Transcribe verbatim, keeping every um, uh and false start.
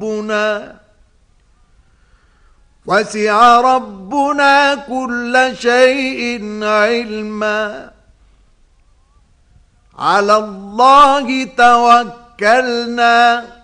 ربنا وسع ربنا كل شيء علما. على الله توكلنا